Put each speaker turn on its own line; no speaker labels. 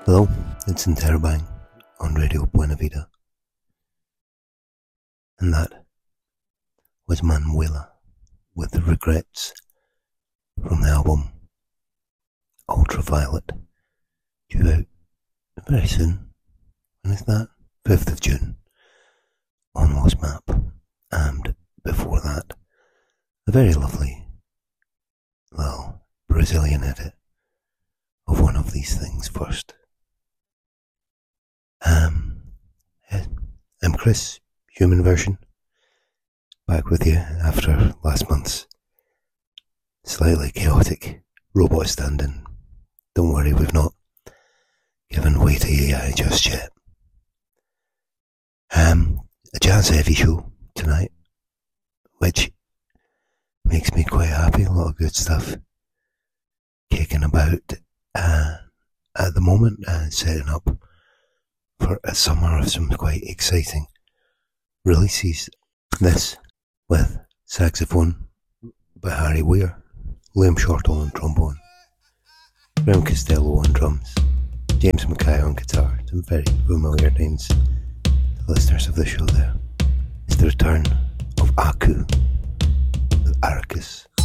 Hello, it's Interrobang on Radio Buena Vida. And that was Manuela with Regrets from the album Ultraviolet, due out very soon. When is that? 5th of June on Lost Map. And before that, a very lovely little Brazilian edit of One of These Things First. I'm Chris, human version, back with you after last month's slightly chaotic robot stand-in. Don't worry, we've not given way to AI just yet. A jazz heavy show tonight, which makes me quite happy. A lot of good stuff kicking about at the moment, setting up for a summer of some quite exciting releases. This with saxophone by Harry Weir, Liam Shortall on trombone, Graham Costello on drums, James Mackay on guitar. Some very familiar names to listeners of the show there. It's the return of Aku with Arcus.